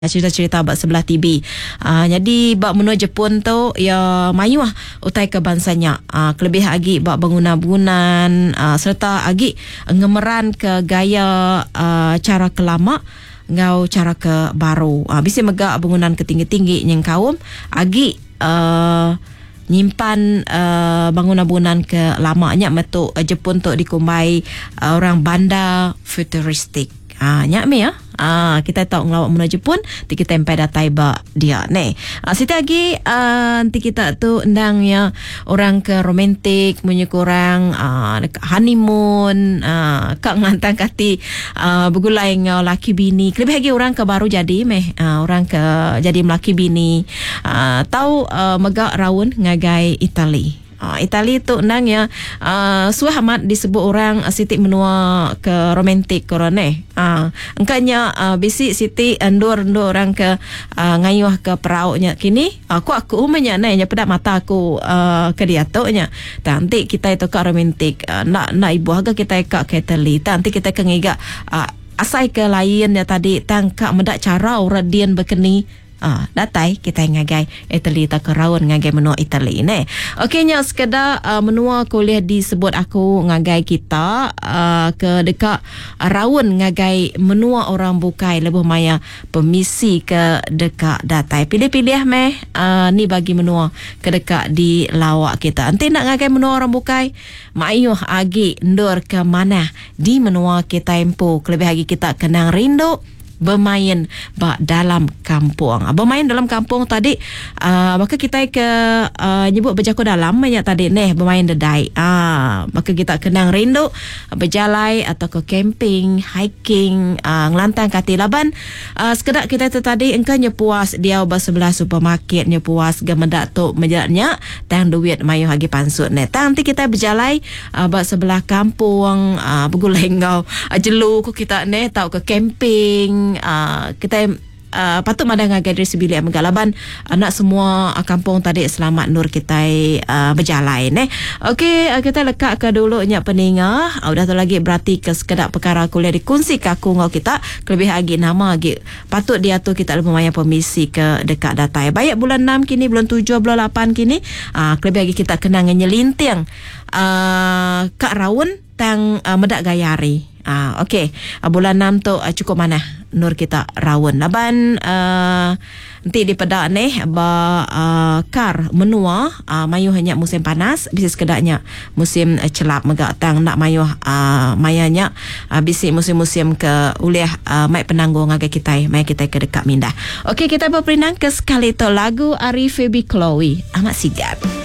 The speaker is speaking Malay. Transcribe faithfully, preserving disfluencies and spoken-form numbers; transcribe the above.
cerita-cerita bak sebelah T V. Uh, jadi bak menua Jepun tu ya mayu lah utai ke bansanya. Uh, kelebih agi bak bangunan-bangunan uh, serta agi ngemeran ke gaya uh, cara kelama ngau cara ke baru. Uh, bisa megak bangunan ke tinggi-tinggi yang kaum agi uh, nyimpan uh, bangunan-bangunan ke lamanya metu uh, Jepun tu dikumbai uh, orang banda futuristik. Ah, nyak me ya. Ah, kita tahu ngelawak muna Jepun, ti kita empai datai ba dia ne. Ah, siti lagi ah, nanti kita tu endang ya orang ke romantik, munyi kurang ah, dekat honeymoon, ah, kak ngantang kati ah, begulai ngau laki bini. Lebih lagi orang ke baru jadi meh, ah, orang ke jadi melaki bini. Ah, tahu ah, megak rawun ngagai Itali. Uh, Itali tu nang ya uh, suah amat disebut orang uh, Siti menua ke romantik korone. Ah, uh, engkanya uh, bisi Siti endur-endur orang ke uh, ngayuh ke perauknya kini. Aku aku umanya nanya pedak mata aku uh, ke dia tu nya. Nanti kita itu ke romantik uh, nak nak ibu harga kita ke ke Itali. Nanti kita ke ngiga uh, asai ke lain ya tadi tangkak mendak cara orang dian berkeni. Ah, datai kita ngagai Itali tak kerawun ngagai menua Itali ne. Okey nya sekedar uh, menua kuliah disebut aku ngagai kita uh, ke dekat uh, rawun ngagai menua orang bukai lebih maya permisi ke dekat datai. Pilih-pilih meh uh, ni bagi menua ke dekat di lawak kita. Nanti nak ngagai menua orang bukai mayuh agi ndur ke mana di menua kita empu. Lebih lagi kita kenang rindu bermain bak dalam kampung. Bermain dalam kampung tadi uh, maka kita ke uh, nyebut berjaku dalam banyak tadi neh bermain dedai. Ah, maka kita kenang rindu berjalai atau ke camping, hiking, uh, ngelantang kati laban. Uh, sekedar kita tu tadi engkanya puas dia bersebelah supermarket nya puas gemedak tu menjalatnya tang duit mayu hagi pansut neh. Tang nanti kita berjalai uh, bak sebelah kampung uh, bergulai ngau uh, jelu ku kita neh tau ke camping. Uh, kita uh, patut madang ngagai dari sebilik menggalaban anak semua uh, kampung tadi selamat nur kita uh, berjalan eh. Okey, uh, kita lekat ke dulu nyak peningah. Uh, udah tu lagi berarti ke sekedar perkara kuliah dikunci ke aku ngau kita lebih lagi nama lagi patut dia tu kita lebih banyak permisi ke dekat datai. Baik bulan enam kini, bulan tujuh, bulan lapan kini uh, lebih lagi kita kenang nyelinting uh, Kak Rawun tang uh, medak gayari. Ah, okey. Uh, bulan enam tu uh, cukup mana nur kita rawun. Laban uh, nanti di pedak ni ba uh, kar menua uh, mayu hanya musim panas, bisa sekedarnya musim uh, celap megak tang nak mayu uh, mayanya uh, bisi musim-musim ke uliah uh, mai penanggung ngagai kita, mai kita ke dekat mindah. Okey, kita berperinang ke sekali tu lagu Ari Febi Chloe amat sigap.